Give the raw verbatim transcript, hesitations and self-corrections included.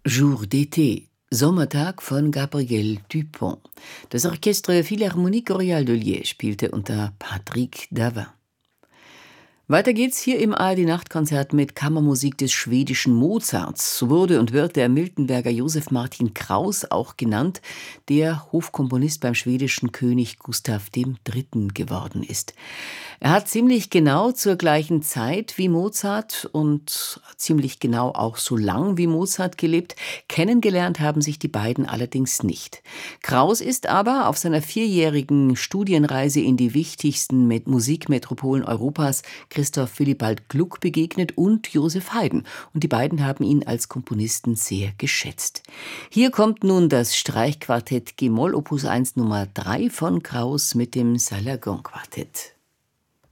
Jour d'été, Sommertag von Gabriel Dupont. Das Orchestre Philharmonique Royale de Liège spielte unter Patrick Davin. Weiter geht's hier im A R D-Nachtkonzert mit Kammermusik des schwedischen Mozarts. So wurde und wird der Miltenberger Josef Martin Kraus auch genannt, der Hofkomponist beim schwedischen König Gustav der Dritte geworden ist. Er hat ziemlich genau zur gleichen Zeit wie Mozart und ziemlich genau auch so lang wie Mozart gelebt. Kennengelernt haben sich die beiden allerdings nicht. Kraus ist aber auf seiner vierjährigen Studienreise in die wichtigsten Met- Musikmetropolen Europas Christoph Willibald Gluck begegnet und Joseph Haydn. Und die beiden haben ihn als Komponisten sehr geschätzt. Hier kommt nun das Streichquartett G-Moll Opus eins Nummer drei von Kraus mit dem Salagon-Quartett.